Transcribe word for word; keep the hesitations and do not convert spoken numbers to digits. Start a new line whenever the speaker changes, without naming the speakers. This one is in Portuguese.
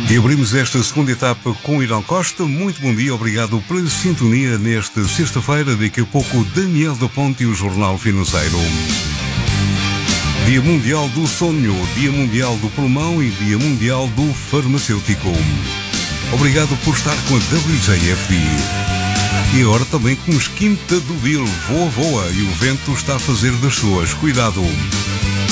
E abrimos esta segunda etapa com o Irão Costa. Muito bom dia, obrigado pela sintonia nesta sexta-feira. Daqui a pouco, Daniel da Ponte e o Jornal Financeiro. Dia Mundial do Sonho, Dia Mundial do Pulmão e Dia Mundial do Farmacêutico. Obrigado por estar com a W J F B. E agora também com os Quinta do Vil. Voa, voa e o vento está a fazer das suas. Cuidado.